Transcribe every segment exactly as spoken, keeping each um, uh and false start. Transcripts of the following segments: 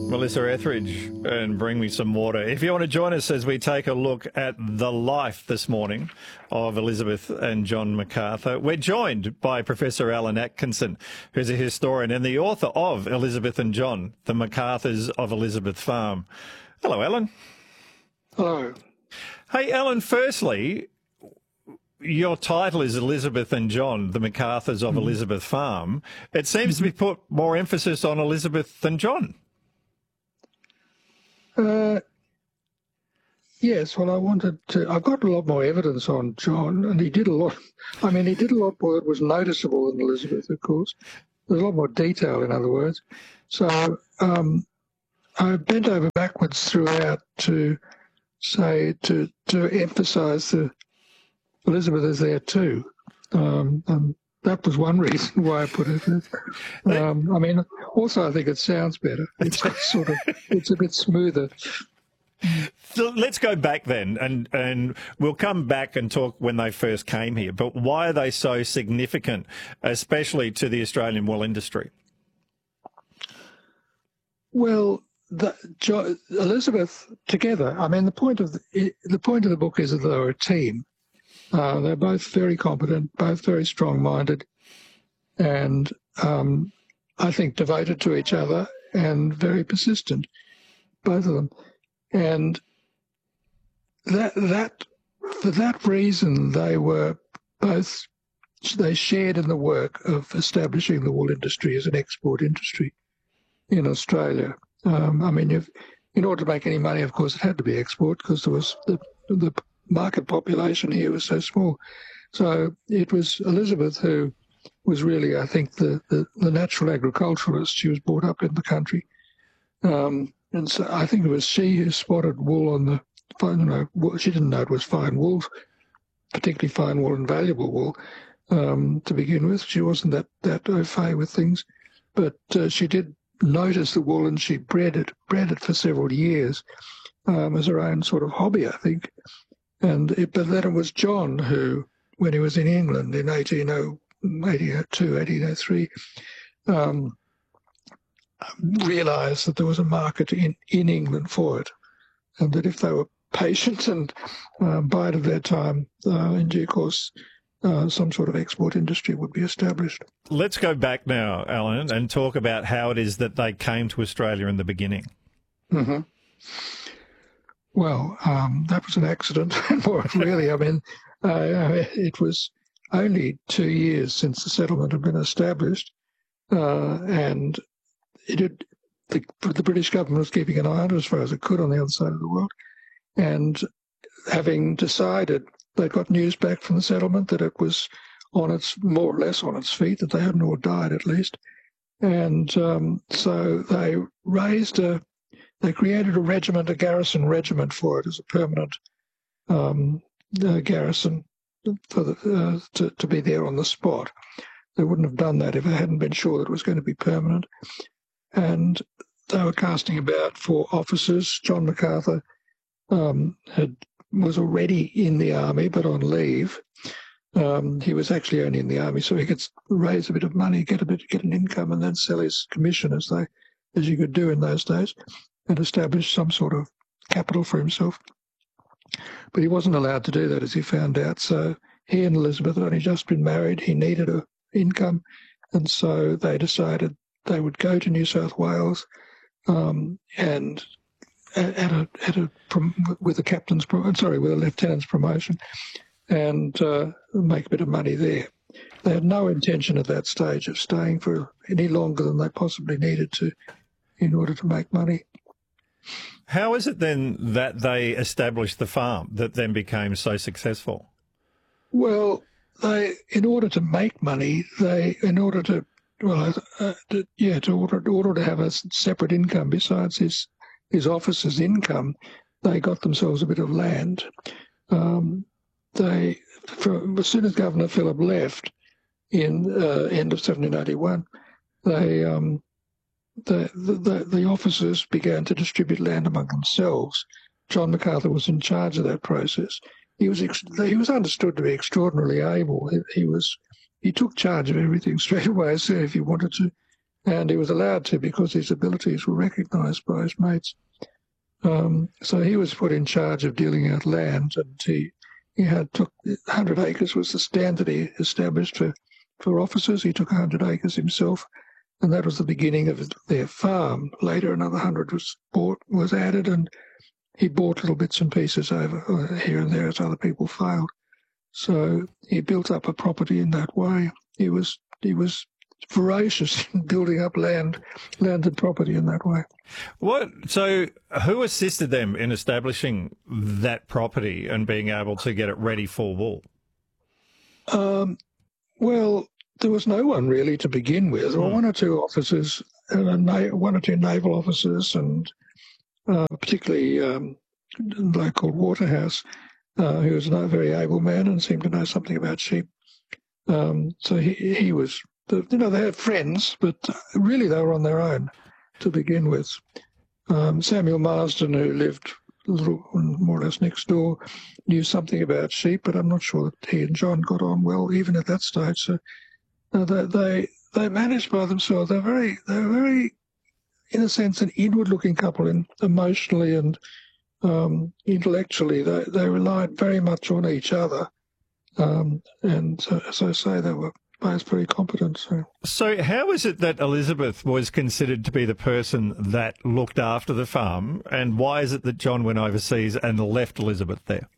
Melissa Etheridge and Bring Me Some Water. If you want to join us as we take a look at the life this morning of Elizabeth and John Macarthur, we're joined by Professor Alan Atkinson, who's a historian and the author of Elizabeth and John, The Macarthurs of Elizabeth Farm. Hello, Alan. Hello. Hey, Alan, firstly, your title is Elizabeth and John, The Macarthurs of mm. Elizabeth Farm. It seems to be put more emphasis on Elizabeth than John. Uh, yes, well, I wanted to, I've got a lot more evidence on John, and he did a lot, I mean, he did a lot more that was noticeable than Elizabeth, of course. There's a lot more detail, in other words. So um, I bent over backwards throughout to say, to, to emphasise the Elizabeth is there too. Um, and that was one reason why I put it there. Um, I mean, also I think it sounds better. It's sort of, it's a bit smoother. So let's go back then, and, and we'll come back and talk when they first came here. But why are they so significant, especially to the Australian wool industry? Well, the, jo, Elizabeth together. I mean, the point of the, the point of the book is that they were a team. Uh, they're both very competent, both very strong-minded, and um, I think devoted to each other and very persistent, both of them. And that that for that reason, they were both, they shared in the work of establishing the wool industry as an export industry in Australia. Um, I mean, if, in order to make any money, of course, it had to be export because there was the the market population here was so small. So it was Elizabeth who was really, I think, the, the, the natural agriculturalist. She was brought up in the country. Um, and so I think it was she who spotted wool on the, you know, she didn't know it was fine wool, particularly fine wool and valuable wool um, to begin with. She wasn't that, that au fait with things, but uh, she did notice the wool and she bred it, bred it for several years um, as her own sort of hobby, I think. And it, but then it was John who, when he was in England in eighteen oh two, eighteen oh three, um, realised that there was a market in, in England for it, and that if they were patient and uh, bided their time, uh, in due course, uh, some sort of export industry would be established. Let's go back now, Alan, and talk about how it is that they came to Australia in the beginning. Mm-hmm. Well, um, that was an accident, really. I mean, uh, it was only two years since the settlement had been established, uh, and it had, the, the British government was keeping an eye on it as far as it could on the other side of the world. And having decided, they'd got news back from the settlement that it was on its, more or less on its feet, that they hadn't all died at least. And um, so they raised a They created a regiment, a garrison regiment for it as a permanent um, uh, garrison for the, uh, to, to be there on the spot. They wouldn't have done that if they hadn't been sure that it was going to be permanent. And they were casting about for officers. John Macarthur um, had was already in the army, but on leave. Um, he was actually only in the army, so he could raise a bit of money, get a bit, get an income, and then sell his commission as they, as you could do in those days, and establish some sort of capital for himself. But he wasn't allowed to do that, as he found out. So he and Elizabeth had only just been married. He needed an income, and so they decided they would go to New South Wales um, and at a, at a with a captain's, sorry, with a lieutenant's promotion, and uh, make a bit of money there. They had no intention at that stage of staying for any longer than they possibly needed to in order to make money. How is it then that they established the farm that then became so successful? Well, they, in order to make money, they, in order to, well, uh, to, yeah, to order, in order to have a separate income besides his his officer's income, they got themselves a bit of land. Um, they, for, as soon as Governor Phillip left in uh, end of seventeen eighty-one, they. Um, The, the, the officers began to distribute land among themselves. John Macarthur was in charge of that process. He was ex he was understood to be extraordinarily able. He, he was he took charge of everything straight away, so if he wanted to, and he was allowed to because his abilities were recognised by his mates. Um, so he was put in charge of dealing out land, and he he had took one hundred acres was the standard he established for, for officers. He took one hundred acres himself, and that was the beginning of their farm. Later, another one hundred was bought, was added, and he bought little bits and pieces over uh, here and there as other people failed. So he built up a property in that way. He was he was voracious in building up land, landed property in that way. What? So who assisted them in establishing that property and being able to get it ready for wool? Um, well, there was no one really to begin with. There were one or two officers, and a na- one or two naval officers, and uh, particularly um, a bloke called Waterhouse, uh, who was a very able man and seemed to know something about sheep. Um, so he, he was, you know, they had friends, but really they were on their own to begin with. Um, Samuel Marsden, who lived a little more or less next door, knew something about sheep, but I'm not sure that he and John got on well even at that stage. So uh, they, they they managed by themselves. They're very they're very, in a sense, an inward-looking couple, in emotionally and um, intellectually. They they relied very much on each other, um, and uh, as I say, they were both very competent. So. so how is it that Elizabeth was considered to be the person that looked after the farm, and why is it that John went overseas and left Elizabeth there?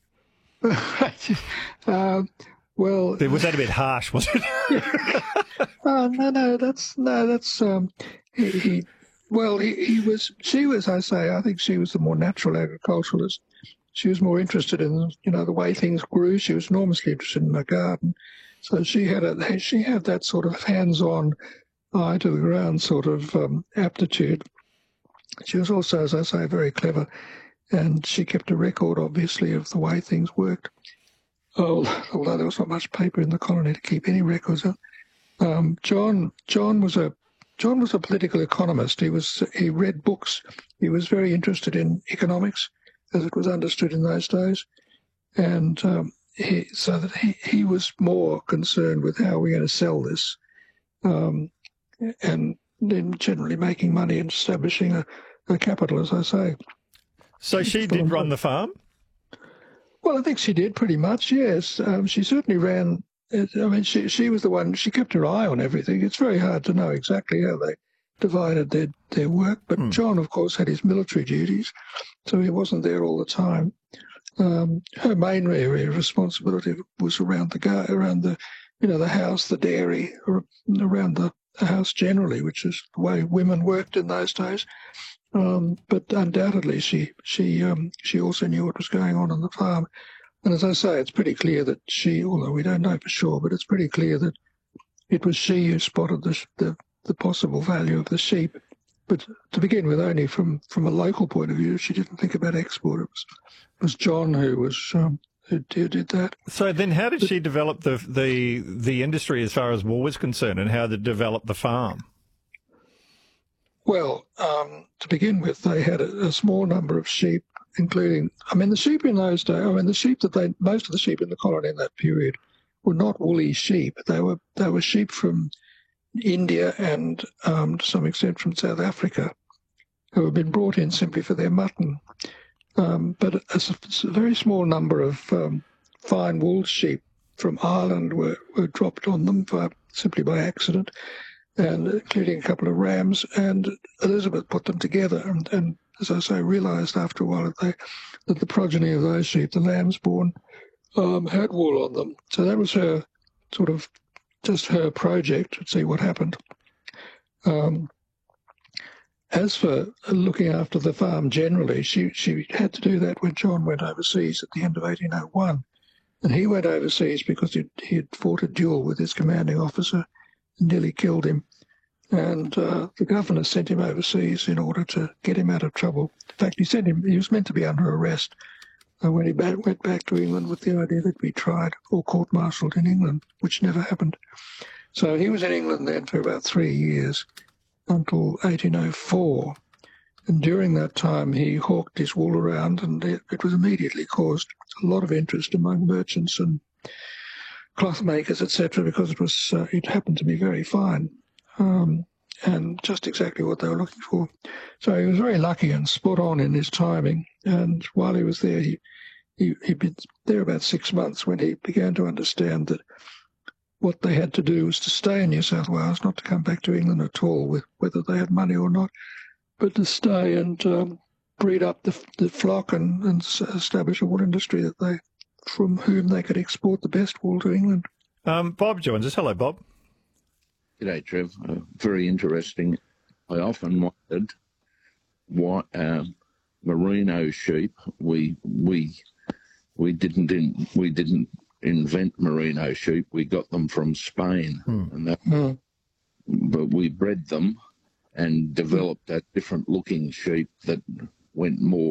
uh, well, was that a bit harsh, was it? uh, no, no, that's no, that's um, he, he. Well, he, he was. She was. I say. I think she was the more natural agriculturalist. She was more interested in, you know, the way things grew. She was enormously interested in the garden. So she had a she had that sort of hands-on, eye to the ground sort of um, aptitude. She was also, as I say, very clever, and she kept a record, obviously, of the way things worked. Oh, although there was not much paper in the colony to keep any records of. Um, John John was a John was a political economist. He was he read books. He was very interested in economics, as it was understood in those days, and um, He, so that he, he was more concerned with how we're going to sell this, um, and then generally making money and establishing a, a capital, as I say. So she did run the farm? Well, I think she did pretty much, yes. Um, she certainly ran, I mean, she, she was the one, she kept her eye on everything. It's very hard to know exactly how they divided their, their work, but hmm. John, of course, had his military duties, so he wasn't there all the time. Um, her main area of responsibility was around the gar- around the, you know, the house, the dairy, or around the, the house generally, which is the way women worked in those days. Um, but undoubtedly, she she um, she also knew what was going on on the farm. And as I say, it's pretty clear that she, although we don't know for sure, but it's pretty clear that it was she who spotted the the, the possible value of the sheep. But to begin with, only from, from a local point of view, she didn't think about export. It was, it was John who was um, who, who did that. So then, how did but, she develop the the the industry as far as wool was concerned, and how to develop the farm? Well, um, to begin with, they had a, a small number of sheep, including, I mean, the sheep in those days. I mean, the sheep that they most of the sheep in the colony in that period were not woolly sheep. They were they were sheep from India and um, to some extent from South Africa, who have been brought in simply for their mutton. Um, but a, a very small number of um, fine wool sheep from Ireland were, were dropped on them by, simply by accident, and including a couple of rams. And Elizabeth put them together, and, and as I say, realised after a while that, they, that the progeny of those sheep, the lambs born, um, had wool on them. So that was her sort of just her project to see what happened. Um, as for looking after the farm generally, she, she had to do that when John went overseas at the end of eighteen oh one. And he went overseas because he he had fought a duel with his commanding officer and nearly killed him. And uh, the governor sent him overseas in order to get him out of trouble. In fact, he sent him, he was meant to be under arrest uh, when he back, went back to England with the idea that he'd be tried or court-martialed in England, which never happened. So he was in England then for about three years until eighteen oh four. And during that time, he hawked his wool around, and it, it was immediately caused a lot of interest among merchants and cloth makers, et cetera, because it was uh, it happened to be very fine. Um, and just exactly what they were looking for. So he was very lucky and spot on in his timing. And while he was there, he, he, he'd been there about six months when he began to understand that what they had to do was to stay in New South Wales, not to come back to England at all, with whether they had money or not, but to stay and um, breed up the, the flock and, and establish a wool industry that they, from whom they could export the best wool to England. Um, Bob joins us. Hello, Bob. G'day, Trev. Uh, very interesting. I often wondered what uh, merino sheep we we we didn't in, we didn't invent merino sheep. We got them from Spain, hmm. and that, Hmm. but we bred them and developed a different looking sheep that went more